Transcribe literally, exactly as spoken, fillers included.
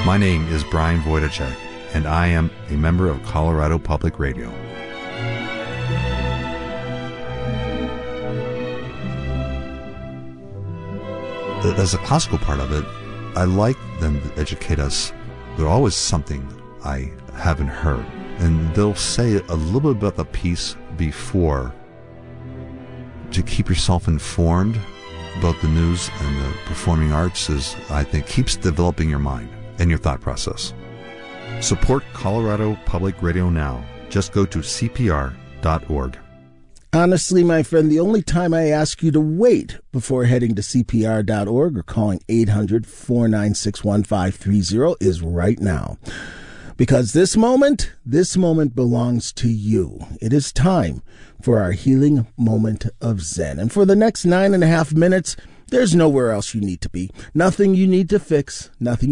My name is Brian Wojtaszek, and I am a member of Colorado Public Radio. As a classical part of it, I like them to educate us. There's always something I haven't heard, and they'll say a little bit about the piece before to keep yourself informed about the news and the performing arts. Is, I think, keeps developing your mind and your thought process. Support Colorado Public Radio now. Just go to C P R dot org. Honestly, my friend, the only time I ask you to wait before heading to C P R dot org or calling eight hundred, four nine six, one five three zero is right now. Because this moment, this moment belongs to you. It is time for our healing moment of Zen. And for the next nine and a half minutes, there's nowhere else you need to be. Nothing you need to fix. Nothing